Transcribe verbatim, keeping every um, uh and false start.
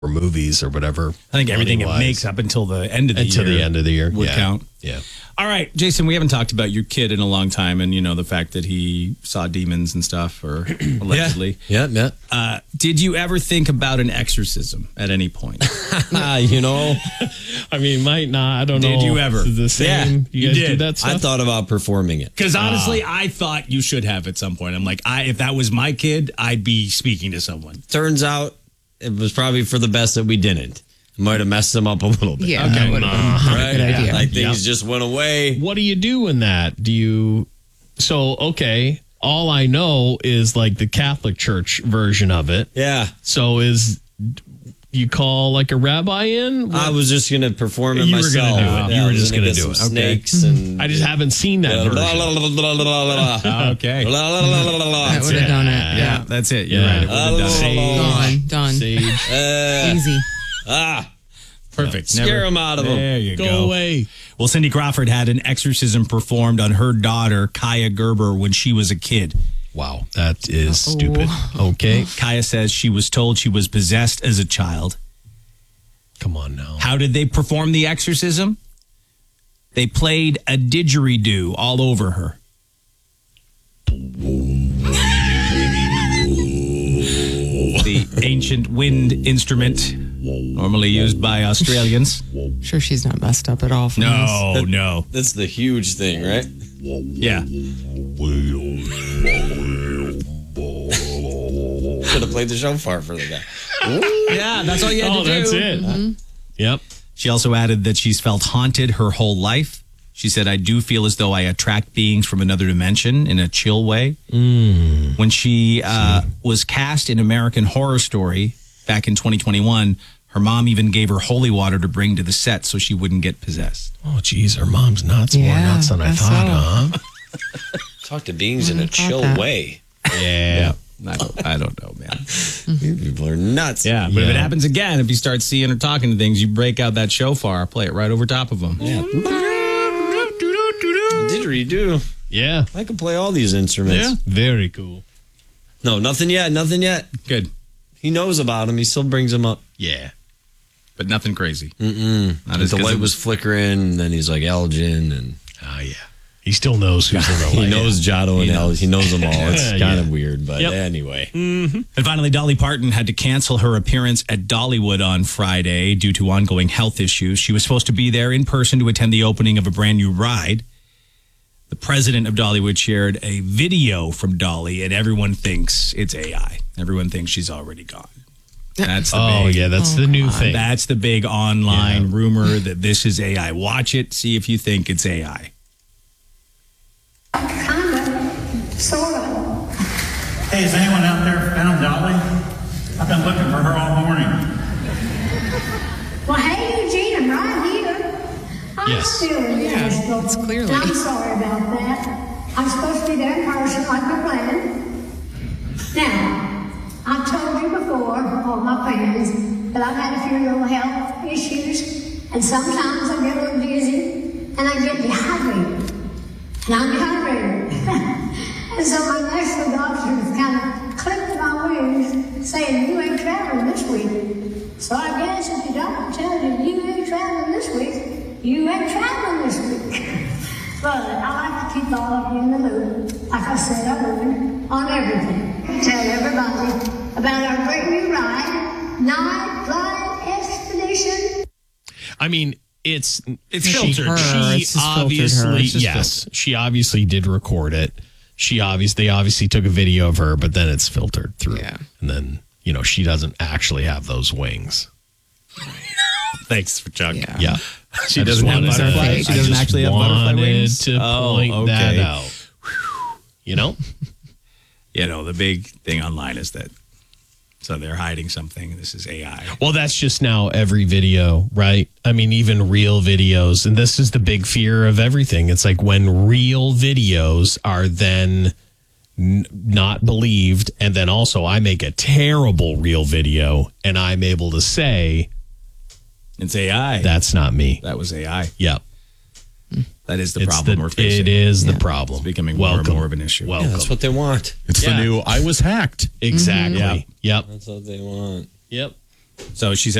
or movies or whatever. I think everything it money-wise. makes up until the end of the Until year. the end of the year would yeah. count. Yeah. All right, Jason, we haven't talked about your kid in a long time, and you know the fact that he saw demons and stuff, or allegedly. Yeah, yeah. Uh, did you ever think about an exorcism at any point? yeah. you know, I mean, might not. I don't Did know. you ever? The same. Yeah, you you guys did. do that stuff? I thought about performing it. Because honestly, I thought you should have at some point. I'm like, I if that was my kid, I'd be speaking to someone. Turns out it was probably for the best that we didn't. Might have messed them up a little bit. Yeah, Okay. that would have been Right? a good idea. Like things just went away. What do you do in that? Do you? So okay, all I know is like the Catholic Church version of it. Yeah. So is you call like a rabbi in? I was just going to perform it You were myself. gonna do it. Yeah, You I were was just gonna gonna get do some it. Okay. snakes and I just haven't seen that version. Okay. That would have done it. Yeah, that's it. You're Yeah. right. It would've done it. Sage. Gone. Done. Sage. Uh, Easy. ah, Perfect. scare them out of them. There you Go, go. away. Well, Cindy Crawford had an exorcism performed on her daughter, Kaya Gerber, when she was a kid. Wow. That is stupid. Okay. Kaya says she was told she was possessed as a child. Come on now. How did they perform the exorcism? They played a didgeridoo all over her. The ancient wind instrument normally used by Australians. Sure, she's not messed up at all. From No, no. That's the huge thing, right? Yeah. Should have played the shofar for the guy. Yeah, that's all you had Oh, to do. that's it. Yep. She also added that she's felt haunted her whole life. She said, I do feel as though I attract beings from another dimension in a chill way. Mm. When she uh, was cast in American Horror Story back in twenty twenty-one, her mom even gave her holy water to bring to the set so she wouldn't get possessed. Oh, geez, her mom's nuts. More Yeah, nuts than I that's thought, huh? Talk to beings in a thought chill that. way. Yeah. I don't, I don't know, man. You people are nuts. Yeah, but if it Yeah. happens again, if you start seeing or talking to things, you break out that shofar, play it right over top of them. Yeah. Didgeridoo. Yeah. I can play all these instruments. Yeah. Very cool. No, nothing yet. Nothing yet. Good, He knows about them. He still brings them up. yeah, but nothing crazy. Mm-mm. Not Like as the good light as- was flickering, and then he's like Elgin, and Oh, yeah. He still knows who's in the he light. knows Jotto and He El. knows. He knows them all. It's Yeah. kind of weird, but Yep. anyway. And finally, Dolly Parton had to cancel her appearance at Dollywood on Friday due to ongoing health issues. She was supposed to be there in person to attend the opening of a brand new ride. The president of Dollywood shared a video from Dolly, and everyone thinks it's A I. Everyone thinks she's already gone. That's the Oh, big, yeah. That's the new thing. That's the big online Yeah. rumor that this is A I. Watch it, see if you think it's A I. Kind of, sort of. Hey, has anyone out there found Dolly? I've been looking for her all morning. Well, hey, Eugene, I'm right here. I'm Yes. still in Nashville. it's clearly- And I'm sorry about that. I'm supposed to be there in person like we planned. Now, I told you before, all my fans, that I've had a few little health issues, and sometimes I get a little dizzy, and I get dehydrated. And I'm dehydrated. And so my Nashville doctors kind of clipped my wings, saying, you ain't traveling this week. So I guess if your doctor tells you you ain't traveling this week, you ain't traveling this week. But I like to keep all of you in the loop, like I said I would, on everything. Tell everybody about our great new ride, Night Flight Expedition. I mean, it's It's she- filtered. Her. She It's just filtered her. obviously, It's just yes, she obviously did record it. She obviously, they obviously took a video of her, but then it's filtered through. Yeah. And then, you know, she doesn't actually have those wings. Thanks for Chuck. Yeah. Yeah. She I just doesn't have wanted to- butterfly. She I doesn't just actually have butterfly wanted wings. to Oh, point okay. that out. You know? You know, the big thing online is that so they're hiding something. This is A I. Well, that's just now every video, right? I mean, even real videos. And this is the big fear of everything. It's like when real videos are then n- not believed. And then also I make a terrible real video and I'm able to say, It's A I. that's not me. That was A I. Yep. That is the It's problem the- we're facing. It is the Yeah. problem. It's becoming more Welcome. and more of an issue. Yeah, Welcome. that's what they want. It's Yeah. the new I was hacked. Exactly. Yeah. Yep. That's what they want. Yep. So she said.